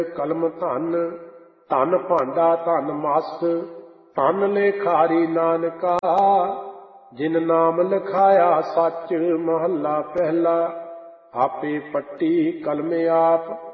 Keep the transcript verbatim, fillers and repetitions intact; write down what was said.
ਕਲਮ ਧਨ, ਧਨ ਭਾਂਡਾ ਧਨ ਮਸ, ਧਨ ਲੇਖਾਰੀ ਨਾਨਕਾ। ਜਿਨ ਨਾਮ ਲਿਖਾਇਆ ਸੱਚ, ਮਹੱਲਾ ਪਹਿਲਾ। ਆਪੇ ਪੱਟੀ ਕਲਮ ਆਪ,